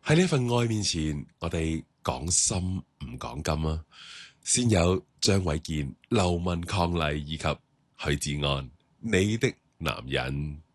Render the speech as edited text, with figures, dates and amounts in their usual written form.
喺呢份愛面前，我哋講心唔講金啊！先有張衛健、劉雯伉儷以及許志安，你的男人。